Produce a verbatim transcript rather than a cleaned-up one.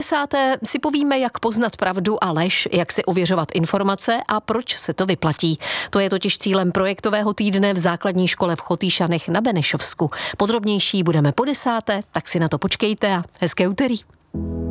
desáté si povíme, jak poznat pravdu a lež, jak si ověřovat informace a proč se to vyplatí. To je totiž cílem projektového týdne v základní škole v Chotýšanech na Benešovsku. Podrobnější budeme po desáté, tak si na to počkejte a hezké úterý.